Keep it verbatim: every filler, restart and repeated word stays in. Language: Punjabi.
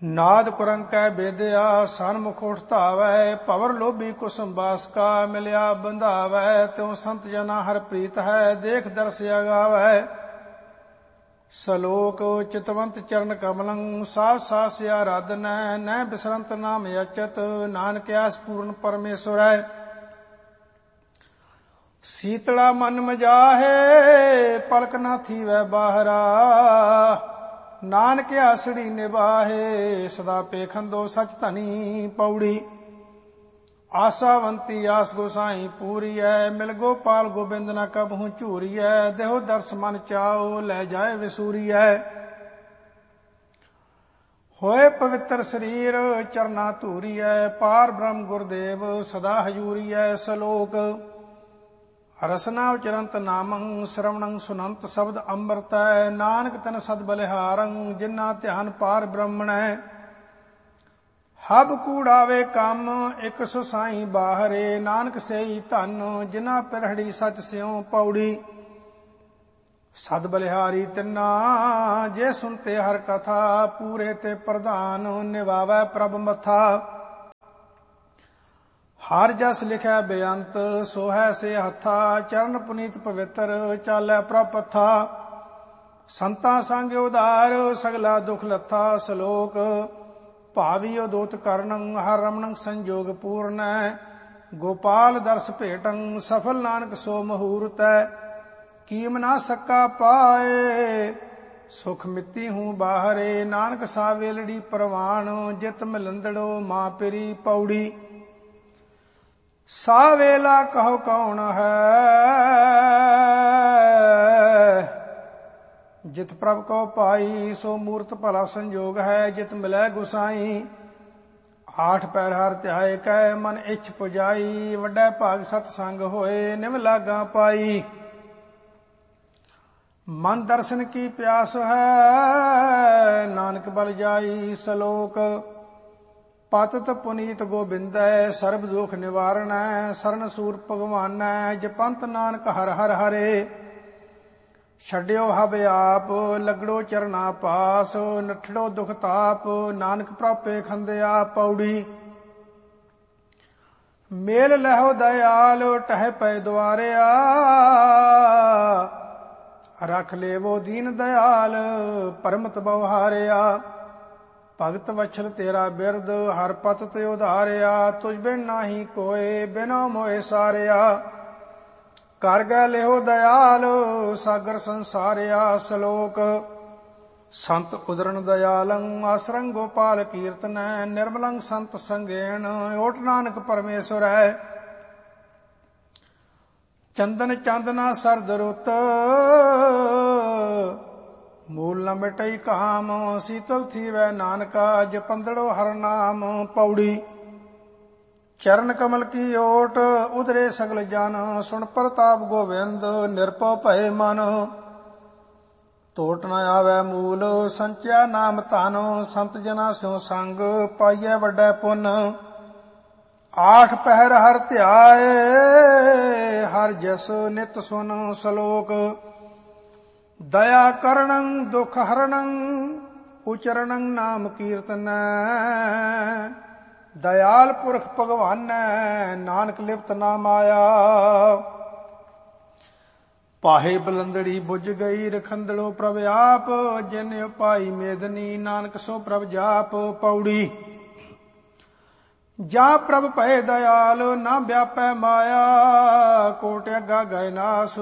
ਨਾਦ ਕੁਰੰਕੈ ਬੇਦਿਆ ਸਨਮੁਖ ਉਠ ਧਾਵੈ। ਭਵਰ ਲੋਭੀ ਕੁਸਮ ਬਾਸਕਾ ਮਿਲਿਆ ਬੰਧਾਵੈ। ਤਿਉ ਸੰਤ ਜਨਾ ਹਰ ਪ੍ਰੀਤ ਹੈ ਦੇਖ ਦਰਸ ਅਗਾਵੈ। ਸਲੋਕ ਚਿਤਵੰਤ ਚਰਨ ਕਮਲੰ ਸਾਸ ਸਾਸ ਆਰਾਧਨੈ। ਨੈ ਬਿਸਰੰਤ ਨਾਮ ਅਚਤ ਨਾਨਕ ਆਸ ਪੂਰਨ ਪਰਮੇਸ਼ਵਰੈ। ਸੀਤਲਾ ਮਨ ਮਜਾਹੇ ਪਲਕ ਨਾ ਥੀਵੈ ਬਾਹਰਾ। ਨਾਨਕ ਆਸੜੀ ਨਿਵਾਹੇ ਸਦਾ ਪੇਖੰਦੋ ਸਚ ਧਨੀ। ਪੌੜੀ ਆਸਾਵੰਤੀ ਆਸ ਗੁਸਾਈ ਪੂਰੀਐ। ਮਿਲ ਗੋਪਾਲ ਗੋਬਿੰਦ ਨ ਕਬਹੂ ਝੂਰੀਐ। ਦੇਹੋ ਦਰਸ ਮਨ ਚਾਓ ਲੈ ਜਾਏ ਵਿਸੂਰੀਐ। ਹੋਏ ਪਵਿੱਤਰ ਸਰੀਰ ਚਰਨਾ ਧੂਰੀਐ। ਪਾਰ ਬ੍ਰਹਮ ਗੁਰਦੇਵ ਸਦਾ ਹਜੂਰੀਐ। ਸਲੋਕ ਰਸਨਾ ਉਚਰੰਤ ਨਾਮੰ ਸ਼ਰਵਣੰ ਸੁਨੰਤ ਸ਼ਬਦ ਅੰਮ੍ਰਿਤੈ। ਨਾਨਕ ਤਨ ਸਦ ਬਲਿਹਾਰੰ ਜਿਨਾ ਧਿਆਨ ਪਾਰ ਬ੍ਰਹਮਣੈ। ਹਬ ਕੂੜਾਵੇ ਕੰਮ ਇਕ ਸੁਸਾਈ ਬਾਹਰੇ। ਨਾਨਕ ਸੇਈ ਧਨ ਜਿਨਾ ਪਿਰਹੜੀ ਸਚ ਸਿਉ। ਪੌੜੀ ਸਦ ਬਲਿਹਾਰੀ ਤਿੰਨਾ ਜੇ ਸੁਨਤੇ ਹਰ ਕਥਾ। ਪੂਰੇ ਤੇ ਪ੍ਰਧਾਨ ਨਿਵਾਵੈ ਪ੍ਰਭ ਮਥਾ। ਹਰ ਜਸ ਲਿਖਿਆ ਬੇਅੰਤ ਸੋ ਹੈ ਸੇ ਹੱਥਾ। ਚਰਨ ਪੁਨੀਤ ਪਵਿੱਤਰ ਚਾਲੈ ਪ੍ਰਭ ਪੱਥਾ। ਸੰਤਾਂ ਸੰਗ ਉਧਾਰ ਸਗਲਾ ਦੁਖ ਲੱਥਾ। ਸਲੋਕ ਭਾਵੀ ਉਦੋਤ ਕਰਨੰ ਹਰ ਰਮਣੰ ਸੰਜੋਗ ਪੂਰਨੈ। ਗੋਪਾਲ ਦਰਸ ਭੇਟੰ ਸਫਲ ਨਾਨਕ ਸੋ ਮਹੂਰਤੈ। ਕੀਮ ਨਾ ਸਕਾ ਪਾਏ ਸੁਖ ਮਿੱਤੀ ਹੂੰ ਬਾਹਰੇ। ਨਾਨਕ ਸਾ ਵੇਲੜੀ ਪ੍ਰਵਾਨ ਜਿਤ ਮਿਲੰਦੜੋ ਮਾਂ ਪਿਰੀ। ਪੌੜੀ ਸਾ ਵੇਲਾ ਕਹੋ ਕੌਣ ਹੈ ਜਿਤ ਪ੍ਰਭ ਕੋ ਪਾਈ। ਸੋ ਮੂਰਤ ਭਲਾ ਸੰਜੋਗ ਹੈ ਜਿਤ ਮਿਲੈ ਗੁਸਾਈ। ਆਠ ਪੈਰ ਹਰ ਧਿਆਏ ਕੈ ਮਨ ਇੱਛ ਪੁਜਾਈ। ਵੱਡਾ ਭਾਗ ਸਤ ਸੰਗ ਹੋਏ ਨਿਮ ਲਾਗਾ ਪਾਈ। ਮਨ ਦਰਸ਼ਨ ਕੀ ਪਿਆਸ ਹੈ ਨਾਨਕ ਬਲ ਜਾਈ। ਸਲੋਕ ਪਤਿਤ ਪੁਨੀਤ ਗੋਬਿੰਦੈ ਸਰਬ ਦੁਖ ਨਿਵਾਰਣੈ। ਸਰਨ ਸੂਰ ਭਗਵਾਨੈ ਜਪੰਤ ਨਾਨਕ ਹਰ ਹਰ ਹਰੇ। ਛੱਡਿਓ ਹਬ ਆਪ ਲਗੜੋ ਚਰਨਾ ਪਾਸ। ਨਠੜੋ ਦੁਖ ਤਾਪ ਨਾਨਕ ਪ੍ਰਾਪੇ ਖੰਦਿਆ। ਪੌੜੀ ਮੇਲ ਲਹੋ ਦਇਆਲ ਟਹਿ ਪੈ ਦੁਆਰਿਆ। ਰਖ ਲੇਵੋ ਦੀਨ ਦਇਆਲ ਪਰਮਤ ਬਵਹਾਰਿਆ। ਭਗਤ ਵਛਲ ਤੇਰਾ ਬਿਰਦ ਹਰ ਪਤ ਤੇ ਉਧਾਰਿਆ। ਤੁਝ ਬਿਨ ਨਾਹੀ ਕੋਏ ਬਿਨੋ ਮੋਏ ਸਾਰਿਆ। ਕਰ ਗੈ ਲਿਹੋ ਦਇਆਲ ਸਾਗਰ ਸੰਸਾਰਿਆ। ਸਲੋਕ ਸੰਤ ਉਦਰਨ ਦਇਆਲੰ ਆਸਰੰ ਗੋਪਾਲ ਕੀਰਤਨੈ। ਨਿਰਮਲੰ ਸੰਤ ਸੰਗੇਣ ਓਟ ਨਾਨਕ ਪਰਮੇਸ਼ਵਰੈ। ਚੰਦਨ ਚੰਦਨਾ ਸਰਦ ਰੁੱਤ ਮੂਲ ਨ ਮਿਟਈ ਕਾਮ। ਸੀਤਲ ਥੀਵੈ ਨਾਨਕਾ ਜਪੰਦੜੋ ਹਰ ਨਾਮ। ਪੌੜੀ ਚਰਨ ਕਮਲ ਕੀ ਓਟ ਉਧਰੇ ਸਗਲ ਜਨ। ਸੁਣ ਪ੍ਰਤਾਪ ਗੋਬਿੰਦ ਨਿਰਭਉ ਭਏ ਮਨ। ਟੋਟ ਨ ਆਵੈ ਮੂਲ ਸੰਚਿਆ ਨਾਮ ਧਨ। ਸੰਤ ਜਨਾ ਸਿਉ ਸੰਗ ਪਾਈਐ ਵੱਡਾ ਪੁੰਨ। ਆਠ ਪਹਿਰ ਹਰ ਧਿਆਏ ਹਰ ਜਸ ਨਿਤ ਸੁਨ। ਸਲੋਕ ਦਇਆ ਕਰਣੰ ਦੁਖ ਹਰਣੰ ਉਚਰਣੰ ਨਾਮ ਕੀਰਤਨੈ। ਦਇਆਲ ਪੁਰਖ ਭਗਵਾਨੈ ਨਾਨਕ ਲਿਪਤ ਨਾ ਮਾਇਆ। ਪਾਹੇ ਬਲੰਦੜੀ ਬੁਝ ਗਈ ਰਖੰਦੜੋ ਪ੍ਰਭ ਆਪ। ਜਿਨ ਉਪਾਈ ਮੇਦਨੀ ਨਾਨਕ ਸੋ ਪ੍ਰਭ ਜਾਪ। ਪੌੜੀ ਜਾਂ ਪ੍ਰਭ ਭਏ ਦਇਆਲ ਨਾ ਵਿਆਪੈ ਮਾਇਆ। ਕੋਟ ਅਗਾ ਗਏ ਨਾਸ